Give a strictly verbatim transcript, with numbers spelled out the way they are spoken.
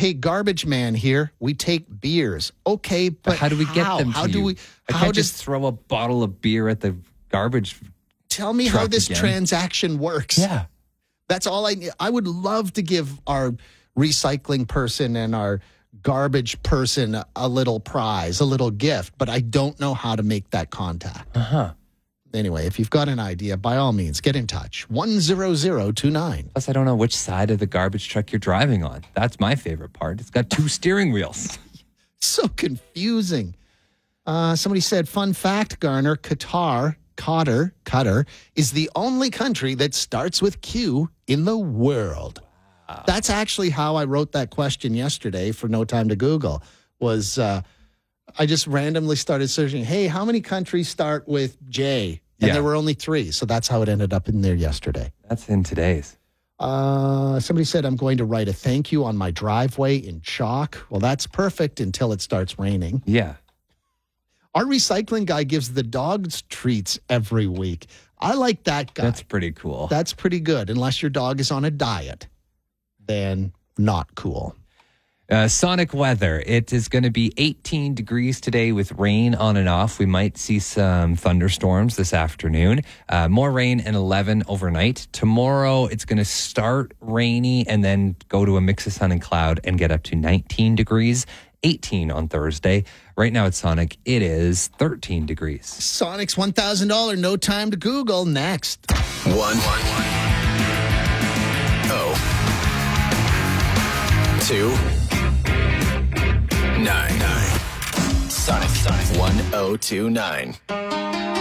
hey, garbage man here. We take beers. Okay, but, But how do we get how? them to How you? do we? I How can't does, just throw a bottle of beer at the garbage. tell me how truck this again. transaction works. Yeah. That's all I need. I would love to give our recycling person and our garbage person a, a little prize, a little gift, but I don't know how to make that contact. Uh-huh. Anyway, if you've got an idea, by all means, get in touch. one zero zero two nine. Plus, I don't know which side of the garbage truck you're driving on. That's my favorite part. It's got two steering wheels. So confusing. Uh, somebody said, fun fact, Garner, Qatar, Qatar, Qatar is the only country that starts with Q in the world. Wow. That's actually how I wrote that question yesterday for No Time to Google, was uh, I just randomly started searching, hey, how many countries start with J? And Yeah. there were only three, so that's how it ended up in there yesterday. That's in today's. Uh, somebody said, I'm going to write a thank you on my driveway in chalk. Well, that's perfect until it starts raining. Yeah. Our recycling guy gives the dogs treats every week. I like that guy. That's pretty cool. That's pretty good. Unless your dog is on a diet, then not cool. Uh, Sonic weather. It is going to be eighteen degrees today with rain on and off. We might see some thunderstorms this afternoon. Uh, more rain and eleven overnight. Tomorrow it's going to start rainy and then go to a mix of sun and cloud and get up to nineteen degrees. eighteen on Thursday. Right now at Sonic, it is thirteen degrees. Sonic's one thousand dollars No Time to Google next. One. Oh. Two. Nine. Nine. Sonic. Sonic. one oh two nine.